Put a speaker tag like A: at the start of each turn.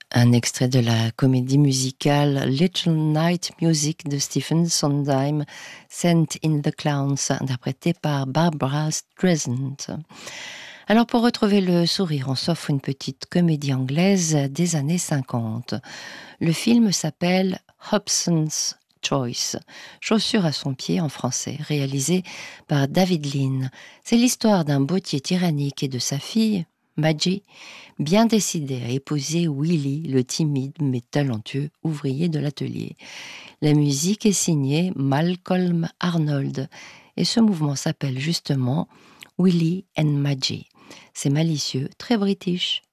A: Un extrait de la comédie musicale Little Night Music de Stephen Sondheim, Sent in the Clowns, interprété par Barbara Streisand. Alors pour retrouver le sourire, on s'offre une petite comédie anglaise des années 50. Le film s'appelle Hobson's Choice, chaussure à son pied en français, réalisé par David Lean. C'est l'histoire d'un bottier tyrannique et de sa fille, Madgie, bien décidé à épouser Willy, le timide mais talentueux ouvrier de l'atelier. La musique est signée Malcolm Arnold et ce mouvement s'appelle justement Willy and Madgie. C'est malicieux, très british.